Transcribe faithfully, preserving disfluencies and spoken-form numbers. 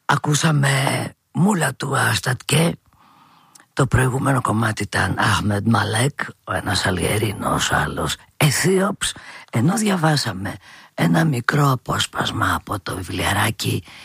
Ακούσαμε Μούλα του Αστατκέ. Το προηγούμενο κομμάτι ήταν Αχμεντ Μαλέκ, ο ένας Αλγερίνος, ο άλλος Αιθίωπς. Ενώ διαβάσαμε ένα μικρό απόσπασμα από το βιβλιαράκι